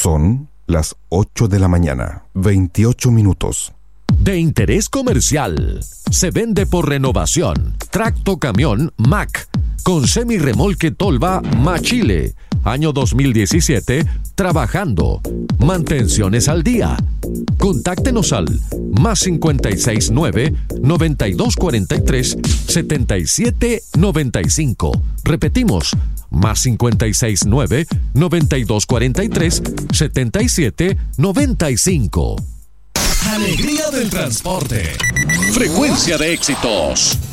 Son las 8 de la mañana, 28 minutos. De interés comercial. Se vende por renovación. Tracto camión Mack con semirremolque Tolva Machile. Año 2017. Trabajando. Mantenciones al día. Contáctenos al +569 9243 7795. Repetimos, +569 9243 7795. Alegría del transporte. Frecuencia de éxitos.